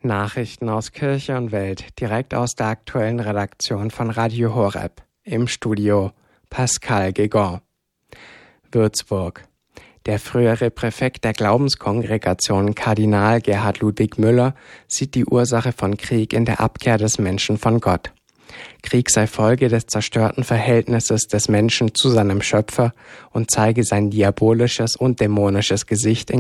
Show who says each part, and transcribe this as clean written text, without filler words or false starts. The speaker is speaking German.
Speaker 1: Nachrichten aus Kirche und Welt, direkt aus der aktuellen Redaktion von Radio Horeb. Im Studio Pascal Guégan. Würzburg. Der frühere Präfekt der Glaubenskongregation Kardinal Gerhard Ludwig Müller sieht die Ursache von Krieg in der Abkehr des Menschen von Gott. Krieg sei Folge des zerstörten Verhältnisses des Menschen zu seinem Schöpfer und zeige sein diabolisches und dämonisches Gesicht